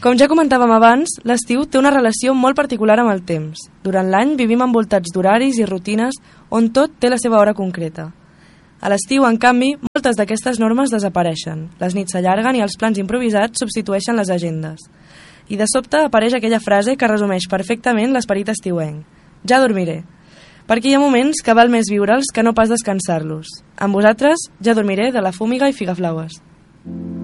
Com ja comentàvem abans, l'estiu té una relació molt particular amb el temps. Durant l'any vivim envoltats d'horaris i rutines on tot té la seva hora concreta. A l'estiu, en canvi, moltes d'aquestes normes desapareixen. Les nits s'allarguen i els plans improvisats substitueixen les agendes. I de sobte apareix aquella frase que resumeix perfectament l'esperit estiuenc. Ja dormiré. Perquè hi ha moments que val més viure'ls que no pas descansar-los. Amb vosaltres, Ja dormiré, de La Fúmiga i Figaflaues.